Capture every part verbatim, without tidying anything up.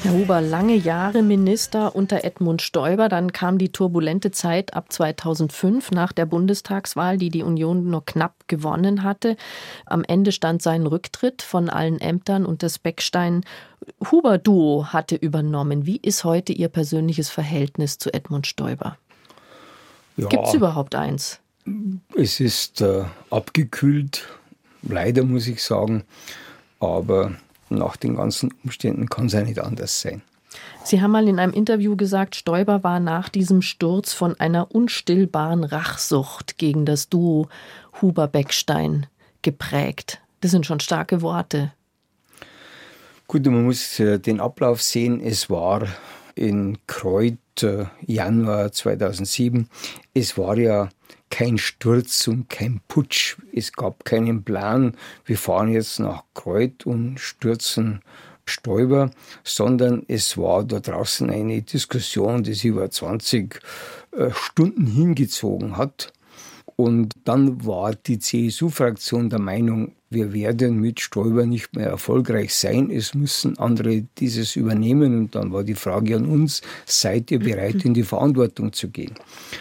Herr Huber, lange Jahre Minister unter Edmund Stoiber, dann kam die turbulente Zeit ab zweitausendfünf nach der Bundestagswahl, die die Union nur knapp gewonnen hatte. Am Ende stand sein Rücktritt von allen Ämtern und das Beckstein-Huber-Duo hatte übernommen. Wie ist heute Ihr persönliches Verhältnis zu Edmund Stoiber? Ja, Gibt es überhaupt eins? Es ist äh, abgekühlt, leider muss ich sagen, aber nach den ganzen Umständen kann es ja nicht anders sein. Sie haben mal in einem Interview gesagt, Stoiber war nach diesem Sturz von einer unstillbaren Rachsucht gegen das Duo Huber-Beckstein geprägt. Das sind schon starke Worte. Gut, man muss äh, den Ablauf sehen. Es war in Kreuth äh, Januar zweitausendsieben. Es war ja kein Sturz und kein Putsch. Es gab keinen Plan, wir fahren jetzt nach Kreuth und stürzen Stoiber, sondern es war da draußen eine Diskussion, die sich über zwanzig äh, Stunden hingezogen hat. Und dann war die C S U-Fraktion der Meinung, wir werden mit Stoiber nicht mehr erfolgreich sein, es müssen andere dieses übernehmen. Und dann war die Frage an uns, seid ihr bereit, in die Verantwortung zu gehen?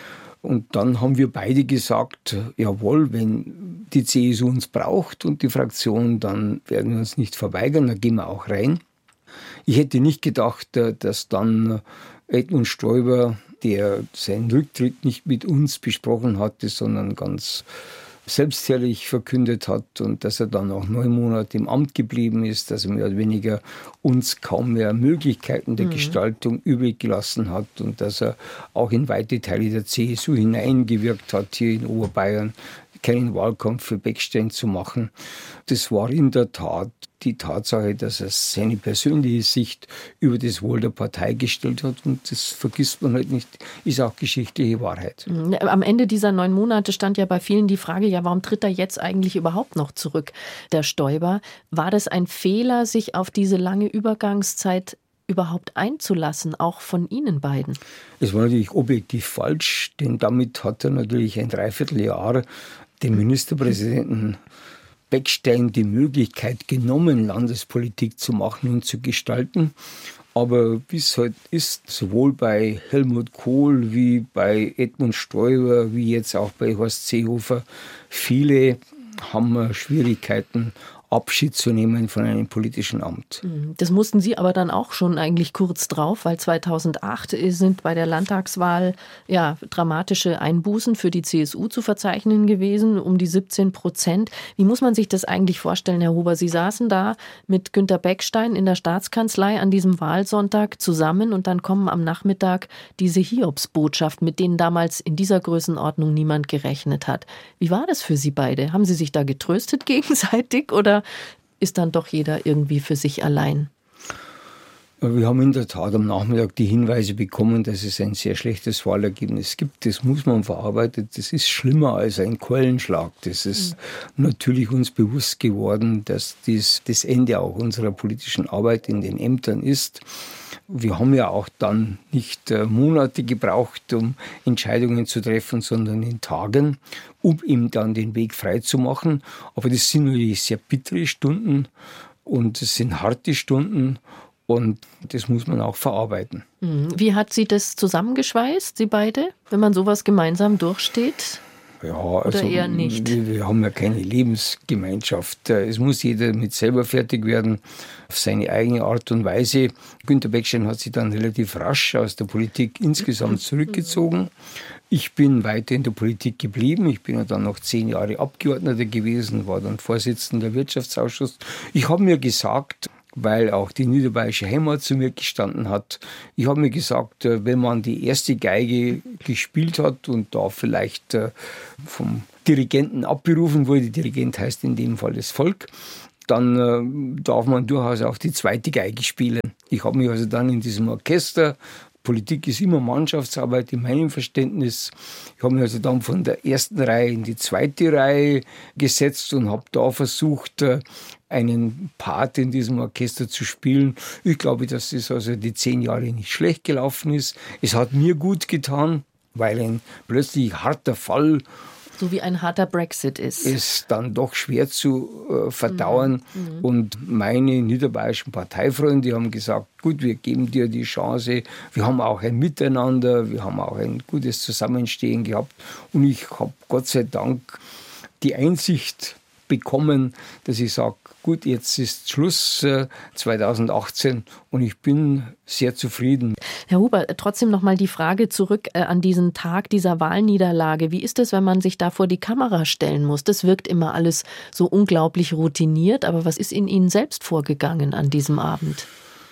Und dann haben wir beide gesagt, jawohl, wenn die C S U uns braucht und die Fraktion, dann werden wir uns nicht verweigern, dann gehen wir auch rein. Ich hätte nicht gedacht, dass dann Edmund Stoiber, der seinen Rücktritt nicht mit uns besprochen hatte, sondern ganz selbstherrlich verkündet hat und dass er dann auch neun Monate im Amt geblieben ist, dass er mehr oder weniger uns kaum mehr Möglichkeiten der mhm. Gestaltung übrig gelassen hat und dass er auch in weite Teile der C S U hineingewirkt hat, hier in Oberbayern keinen Wahlkampf für Beckstein zu machen. Das war in der Tat die Tatsache, dass er seine persönliche Sicht über das Wohl der Partei gestellt hat und das vergisst man halt nicht, ist auch geschichtliche Wahrheit. Am Ende dieser neun Monate stand ja bei vielen die Frage, ja, warum tritt er jetzt eigentlich überhaupt noch zurück, der Stoiber? War das ein Fehler, sich auf diese lange Übergangszeit überhaupt einzulassen, auch von Ihnen beiden? Es war natürlich objektiv falsch, denn damit hat er natürlich ein Dreivierteljahr dem Ministerpräsidenten Beckstein die Möglichkeit genommen, Landespolitik zu machen und zu gestalten. Aber wie es halt ist, sowohl bei Helmut Kohl wie bei Edmund Stoiber, wie jetzt auch bei Horst Seehofer, viele haben Schwierigkeiten, Abschied zu nehmen von einem politischen Amt. Das mussten Sie aber dann auch schon eigentlich kurz drauf, weil zweitausendacht sind bei der Landtagswahl ja dramatische Einbußen für die C S U zu verzeichnen gewesen, um die siebzehn Prozent. Wie muss man sich das eigentlich vorstellen, Herr Huber? Sie saßen da mit Günter Beckstein in der Staatskanzlei an diesem Wahlsonntag zusammen und dann kommen am Nachmittag diese Hiobsbotschaft, mit denen damals in dieser Größenordnung niemand gerechnet hat. Wie war das für Sie beide? Haben Sie sich da getröstet gegenseitig oder ist dann doch jeder irgendwie für sich allein? Wir haben in der Tat am Nachmittag die Hinweise bekommen, dass es ein sehr schlechtes Wahlergebnis gibt. Das muss man verarbeiten. Das ist schlimmer als ein Keulenschlag. Das ist mhm. natürlich uns bewusst geworden, dass dies das Ende auch unserer politischen Arbeit in den Ämtern ist. Wir haben ja auch dann nicht äh, Monate gebraucht, um Entscheidungen zu treffen, sondern in Tagen, um ihm dann den Weg frei zu machen. Aber das sind natürlich sehr bittere Stunden und es sind harte Stunden. Und das muss man auch verarbeiten. Wie hat Sie das zusammengeschweißt, Sie beide, wenn man sowas gemeinsam durchsteht? Ja, also oder eher nicht? Wir, wir haben ja keine Lebensgemeinschaft. Es muss jeder mit selber fertig werden, auf seine eigene Art und Weise. Günter Beckstein hat sich dann relativ rasch aus der Politik insgesamt zurückgezogen. Ich bin weiter in der Politik geblieben. Ich bin ja dann noch zehn Jahre Abgeordneter gewesen, war dann Vorsitzender der Wirtschaftsausschuss. Ich habe mir gesagt, weil auch die niederbayerische Heimat zu mir gestanden hat. Ich habe mir gesagt, wenn man die erste Geige gespielt hat und da vielleicht vom Dirigenten abberufen wurde, Dirigent heißt in dem Fall das Volk, dann darf man durchaus auch die zweite Geige spielen. Ich habe mich also dann in diesem Orchester, Politik ist immer Mannschaftsarbeit in meinem Verständnis. Ich habe mich also dann von der ersten Reihe in die zweite Reihe gesetzt und habe da versucht, einen Part in diesem Orchester zu spielen. Ich glaube, dass es also die zehn Jahre nicht schlecht gelaufen ist. Es hat mir gut getan, weil ein plötzlich harter Fall So wie ein harter Brexit ist. Ist dann doch schwer zu äh, verdauen. Mhm. Und meine niederbayerischen Parteifreunde die haben gesagt, gut, wir geben dir die Chance. Wir haben auch ein Miteinander, wir haben auch ein gutes Zusammenstehen gehabt. Und ich habe Gott sei Dank die Einsicht bekommen, dass ich sage, gut, jetzt ist Schluss äh, zwanzig achtzehn und ich bin sehr zufrieden. Herr Huber, trotzdem noch mal die Frage zurück äh, an diesen Tag dieser Wahlniederlage. Wie ist es, wenn man sich da vor die Kamera stellen muss? Das wirkt immer alles so unglaublich routiniert, aber was ist in Ihnen selbst vorgegangen an diesem Abend?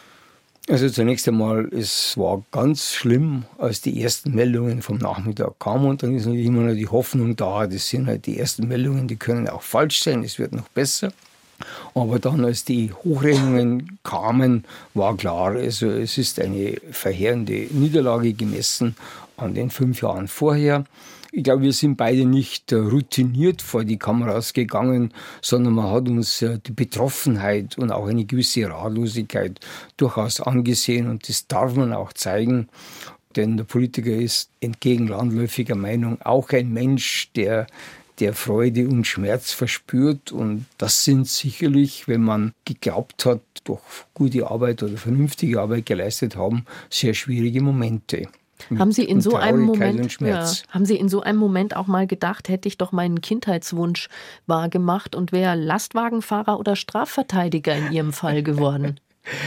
Also zunächst einmal, es war ganz schlimm, als die ersten Meldungen vom Nachmittag kamen und dann ist natürlich immer noch die Hoffnung da, das sind halt die ersten Meldungen, die können auch falsch sein, es wird noch besser. Aber dann, als die Hochrechnungen kamen, war klar, also es ist eine verheerende Niederlage gemessen an den fünf Jahren vorher. Ich glaube, wir sind beide nicht routiniert vor die Kameras gegangen, sondern man hat uns die Betroffenheit und auch eine gewisse Ratlosigkeit durchaus angesehen und das darf man auch zeigen. Denn der Politiker ist entgegen landläufiger Meinung auch ein Mensch, der der Freude und Schmerz verspürt. Und das sind sicherlich, wenn man geglaubt hat, durch gute Arbeit oder vernünftige Arbeit geleistet haben, sehr schwierige Momente. Haben Sie in so einem Moment, ja, haben Sie in so einem Moment auch mal gedacht, hätte ich doch meinen Kindheitswunsch wahrgemacht und wäre Lastwagenfahrer oder Strafverteidiger in Ihrem Fall geworden?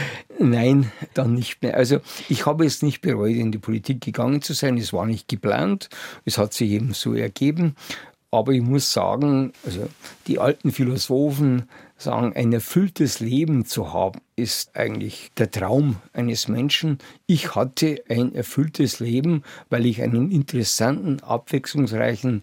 Nein, dann nicht mehr. Also ich habe es nicht bereut, in die Politik gegangen zu sein. Es war nicht geplant. Es hat sich eben so ergeben. Aber ich muss sagen, also die alten Philosophen sagen, ein erfülltes Leben zu haben, ist eigentlich der Traum eines Menschen. Ich hatte ein erfülltes Leben, weil ich einen interessanten, abwechslungsreichen,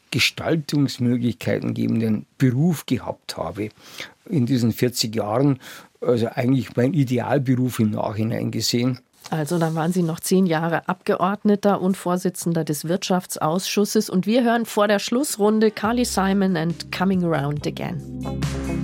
Gestaltungsmöglichkeiten gebenden Beruf gehabt habe. In diesen vierzig Jahren, also eigentlich mein Idealberuf im Nachhinein gesehen. Also dann waren Sie noch zehn Jahre Abgeordneter und Vorsitzender des Wirtschaftsausschusses. Und wir hören vor der Schlussrunde Carly Simon and Coming Around Again.